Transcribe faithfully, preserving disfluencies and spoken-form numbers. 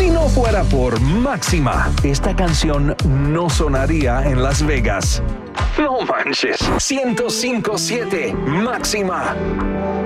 Si no fuera por Máxima, esta canción no sonaría en Las Vegas. No manches. ciento cinco punto siete Máxima.